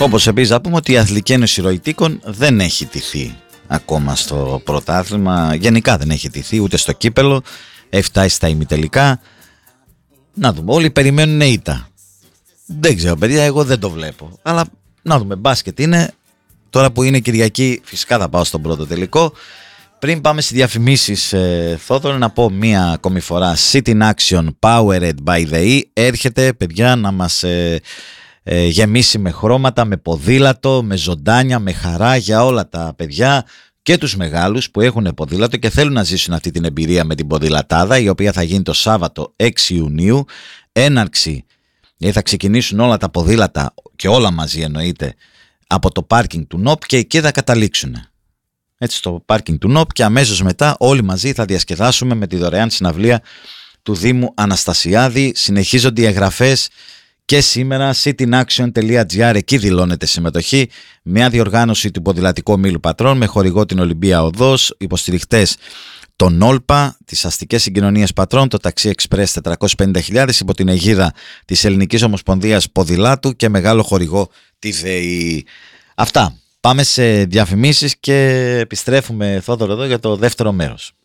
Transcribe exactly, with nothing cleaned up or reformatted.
Όπως επίσης να πούμε ότι η Αθλητική Ένωση Ηρωητίκων δεν έχει τηθεί ακόμα στο πρωτάθλημα. Γενικά δεν έχει τηθεί ούτε στο κύπελο. Έχει φτάσει στα ημιτελικά. Να δούμε, όλοι περιμένουν ήττα. Δεν ξέρω παιδιά, εγώ δεν το βλέπω. Αλλά να δούμε, μπάσκετ είναι. Τώρα που είναι Κυριακή φυσικά θα πάω στον πρώτο τελικό. Πριν πάμε στις διαφημίσεις, ε, Θόδωρο, να πω μία ακόμη φορά. Sit in Action Powered by the E έρχεται παιδιά να μας ε, ε, γεμίσει με χρώματα, με ποδήλατο, με ζωντάνια, με χαρά για όλα τα παιδιά και τους μεγάλους που έχουν ποδήλατο και θέλουν να ζήσουν αυτή την εμπειρία με την ποδηλατάδα, η οποία θα γίνει το Σάββατο έξι Ιουνίου. Έναρξη, θα ξεκινήσουν όλα τα ποδήλατα και όλα μαζί εννοείται από το πάρκινγκ του ΝΟΠ και εκεί θα καταλήξουν. Έτσι στο πάρκινγκ του ΝΟΠ και αμέσως μετά όλοι μαζί θα διασκεδάσουμε με τη δωρεάν συναυλία του Δήμου Αναστασιάδη. Συνεχίζονται οι εγγραφές και σήμερα sit in action τελεία gr, εκεί δηλώνεται συμμετοχή. Μια διοργάνωση του Ποδηλατικού Ομίλου Πατρών με χορηγό την Ολυμπία Οδός, υποστηριχτές τον Όλπα, τις Αστικές Συγκοινωνίες Πατρών, το Ταξί Εξπρές τετρακόσιες πενήντα χιλιάδες υπό την αιγίδα της Ελληνικής Ομοσπονδίας Ποδηλάτου και μεγάλο χορηγό τη ΔΕΗ. Αυτά. Πάμε σε διαφημίσεις και επιστρέφουμε, Θόδωρο, εδώ για το δεύτερο μέρος.